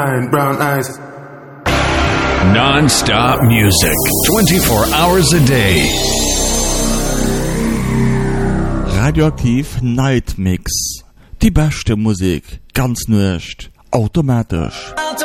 brown eyes. Non-stop music, 24 hours a day. Radioaktiv Night Mix. Die beste Musik, ganz nicht automatisch.